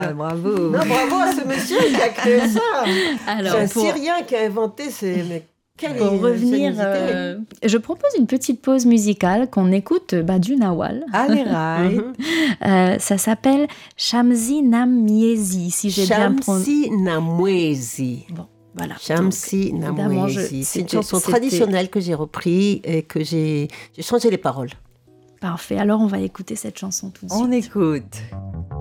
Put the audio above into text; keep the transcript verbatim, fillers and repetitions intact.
Ah, bravo. Non, bravo à ce monsieur qui a créé ça. Alors, C'est un pour, Syrien qui a inventé ces... Mais quelle pour revenir, ingéniosité. euh, je propose une petite pause musicale qu'on écoute bah, du Nawal. Allez, right. Mhm. Euh, ça s'appelle Shamsi Namiezi, si j'ai bien prononcé. Shamsi Namwezi. Bon, voilà. Shamsi Donc, évidemment, je- Namwezi. C'est une c'était- chanson c'était- traditionnelle que j'ai reprise et que j'ai, j'ai changé les paroles. Parfait. Alors, on va écouter cette chanson tout de suite. On écoute.